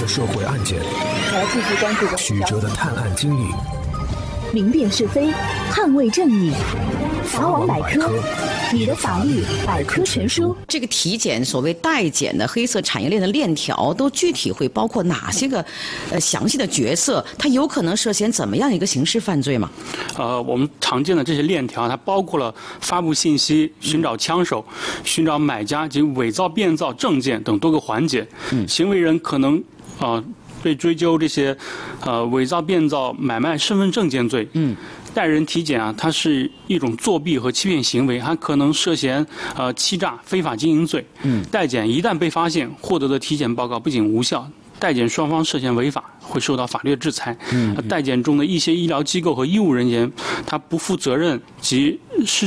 的社会案件， 我要继续关注曲折的探案经历， 明辨是非，捍卫正义。法网百科，你的法律百科全书。 这个体检所谓代检的黑色产业链的链条，都具体会包括哪些个详细的角色？它有可能涉嫌怎么样一个刑事犯罪吗？ 我们常见的这些链条，它包括了发布信息、寻找枪手、寻找买家及伪造、变造证件等多个环节。行为人可能被追究这些伪造、变造、买卖身份证件罪。代人体检啊，它是一种作弊和欺骗行为，还可能涉嫌欺诈、非法经营罪。代检一旦被发现，获得的体检报告不仅无效，代检双方涉嫌违法，会受到法律的制裁。代检中的一些医疗机构和医务人员，他不负责任及失